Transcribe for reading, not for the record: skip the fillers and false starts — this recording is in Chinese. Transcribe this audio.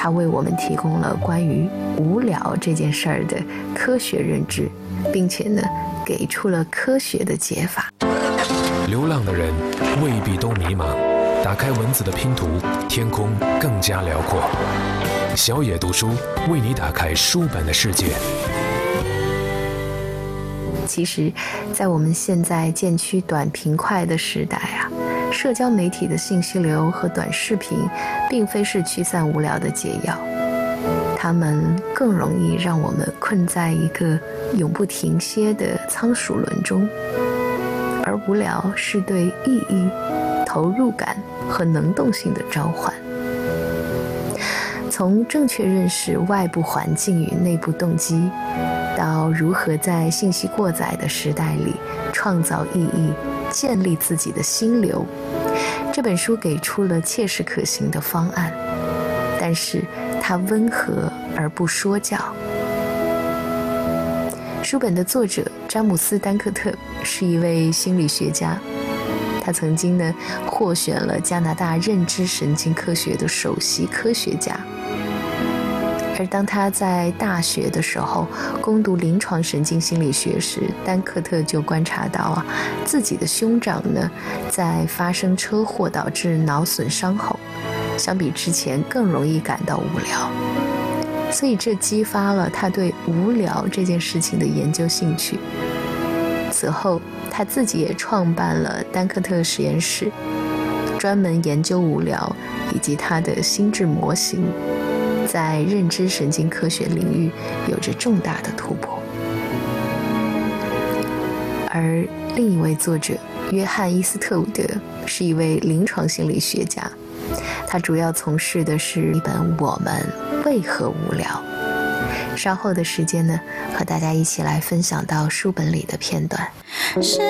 他为我们提供了关于无聊这件事儿的科学认知，并且呢，给出了科学的解法。 流浪的人未必都迷茫，打开文字的拼图，天空更加辽阔。小野读书为你打开书本的世界。 其实，在我们现在渐趋短平快的时代啊，社交媒体的信息流和短视频并非是驱散无聊的解药，它们更容易让我们困在一个永不停歇的仓鼠轮中，而无聊是对意义、投入感和能动性的召唤。从正确认识外部环境与内部动机，到如何在信息过载的时代里创造意义，建立自己的心流，这本书给出了切实可行的方案，但是它温和而不说教。书本的作者詹姆斯·丹克特是一位心理学家，他曾经呢获选了加拿大认知神经科学的首席科学家。而当他在大学的时候攻读临床神经心理学时，丹克特就观察到自己的兄长呢在发生车祸导致脑损伤后，相比之前更容易感到无聊，所以这激发了他对无聊这件事情的研究兴趣。此后他自己也创办了丹克特实验室，专门研究无聊以及他的心智模型，在认知神经科学领域有着重大的突破。而另一位作者约翰·伊斯特伍德是一位临床心理学家，他主要从事的是一本《我们为何无聊》。稍后的时间呢，和大家一起来分享到书本里的片段。